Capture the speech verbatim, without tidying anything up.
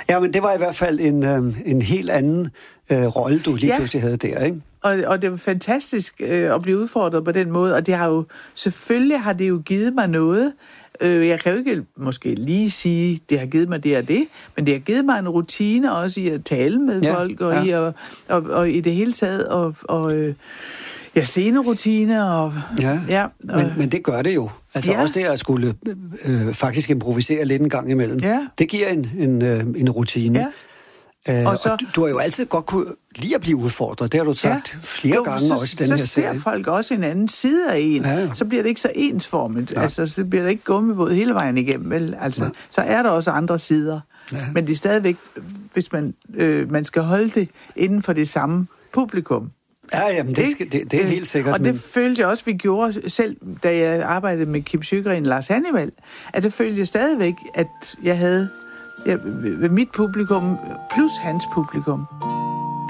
Ja, men det var i hvert fald en, øh, en helt anden øh, rolle, du lige ja. pludselig havde der, ikke? Og, og det var fantastisk øh, at blive udfordret på den måde, og det har jo, selvfølgelig har det jo givet mig noget. Øh, jeg kan jo ikke måske lige sige, det har givet mig det og det, men det har givet mig en rutine også i at tale med ja, folk, og, ja. i at, og, og i det hele taget, og, og øh, ja, scenerutine, og... Ja, ja og, men, men det gør det jo. Altså ja. også det at skulle øh, faktisk improvisere lidt en gang imellem. Ja. Det giver en, en, øh, en rutine. Ja. Uh, og, så, og du, du har jo altid godt kunne lide at blive udfordret. Det har du sagt ja, flere jo, gange så, også i den her serie. Så ser folk også en anden side af en. Ja. Så bliver det ikke så ensformet. Ja. Altså, så bliver det ikke gummibåd hele vejen igennem. Vel? Altså, ja. Så er der også andre sider. Ja. Men det er stadigvæk, hvis man, øh, man skal holde det inden for det samme publikum. Ja, jamen, det, skal, det, det er helt sikkert. Og det men... følte jeg også, vi gjorde selv, da jeg arbejdede med Kim Sjögren og Lars Hannibal, at det følte jeg stadigvæk, at jeg havde... Ja, ved mit publikum plus hans publikum.